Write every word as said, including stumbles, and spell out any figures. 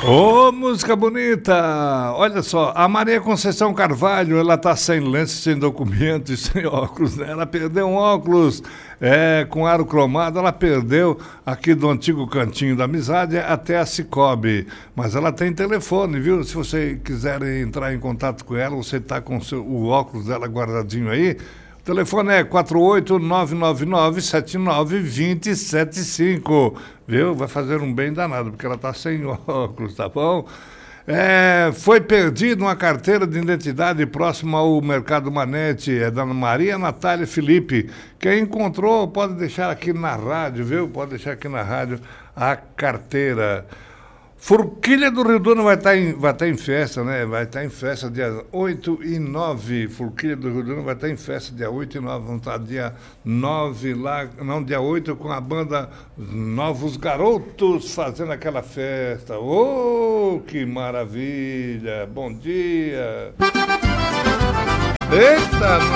Ô, música bonita! Olha só, a Maria Conceição Carvalho, ela tá sem lente, sem documento e sem óculos, né? Ela perdeu um óculos é, com aro cromado, ela perdeu aqui do antigo Cantinho da Amizade até a Cicobi. Mas ela tem telefone, viu? Se você quiser entrar em contato com ela, você tá com o, seu, o óculos dela guardadinho aí, o telefone é quatro oito nove nove nove sete nove dois zero sete cinco, viu? Vai fazer um bem danado, porque ela está sem óculos, tá bom? É, foi perdida uma carteira de identidade próxima ao Mercado Manete, é da Maria Natália Felipe. Quem encontrou pode deixar aqui na rádio, viu? Pode deixar aqui na rádio a carteira. Forquilha do Rio Dono vai estar em, vai estar em festa, né? Vai estar em festa dia oito e nove. Forquilha do Rio Dono vai estar em festa dia oito e nove. Vamos estar dia nove lá, não, dia oito com a banda Novos Garotos fazendo aquela festa. Oh, que maravilha! Bom dia! Eita!